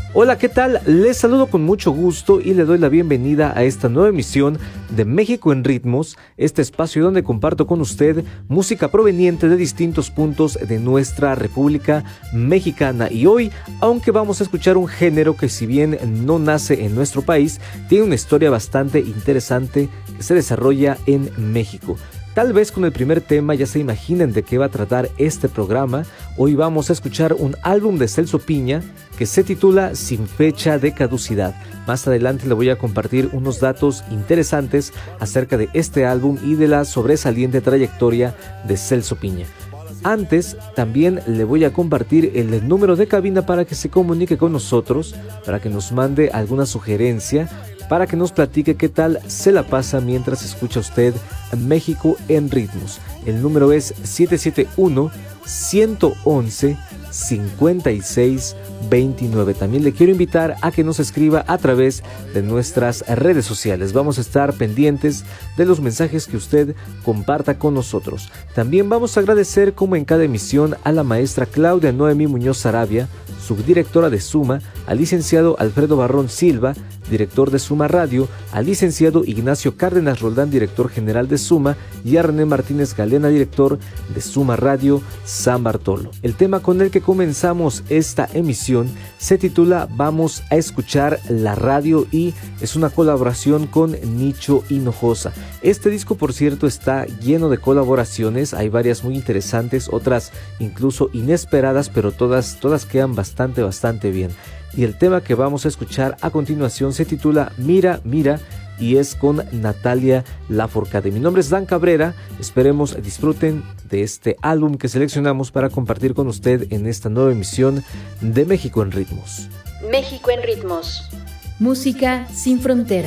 Hola, ¿qué tal? Les saludo con mucho gusto y le doy la bienvenida a esta nueva emisión de México en Ritmos, este espacio donde comparto con usted música proveniente de distintos puntos de nuestra República Mexicana. Y hoy, aunque vamos a escuchar un género que si bien no nace en nuestro país, tiene una historia bastante interesante que se desarrolla en México. Tal vez con el primer tema ya se imaginen de qué va a tratar este programa. Hoy vamos a escuchar un álbum de Celso Piña que se titula Sin fecha de caducidad. Más adelante le voy a compartir unos datos interesantes acerca de este álbum y de la sobresaliente trayectoria de Celso Piña. Antes, también le voy a compartir el número de cabina para que se comunique con nosotros, para que nos mande alguna sugerencia, para que nos platique qué tal se la pasa mientras escucha usted México en Ritmos. El número es 771-111-5629. También le quiero invitar a que nos escriba a través de nuestras redes sociales. Vamos a estar pendientes de los mensajes que usted comparta con nosotros. También vamos a agradecer, como en cada emisión, a la maestra Claudia Noemí Muñoz Sarabia, subdirectora de Suma, al licenciado Alfredo Barrón Silva, director de Suma Radio, al licenciado Ignacio Cárdenas Roldán, director general de Suma, y a René Martínez Galena, director de Suma Radio San Bartolo. El tema con el que comenzamos esta emisión se titula Vamos a escuchar la radio y es una colaboración con Nicho Hinojosa. Este disco, por cierto, está lleno de colaboraciones, hay varias muy interesantes, otras incluso inesperadas, pero todas quedan bastante bien. Y el tema que vamos a escuchar a continuación se titula Mira, Mira y es con Natalia Lafourcade. Mi nombre es Dan Cabrera, esperemos disfruten de este álbum que seleccionamos para compartir con usted en esta nueva emisión de México en Ritmos. México en Ritmos. Música sin fronteras.